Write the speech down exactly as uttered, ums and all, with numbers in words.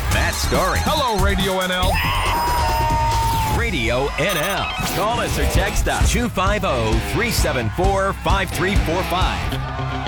Matt Story. Hello, Radio N L. Radio N L. Call us or text us two five zero, three seven four, five three four five.